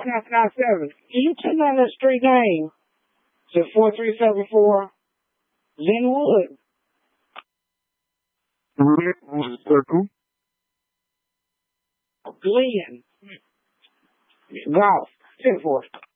997. Can you tell me that street name? Is it 4374 Linwood? Glenn. Golf. 10-4.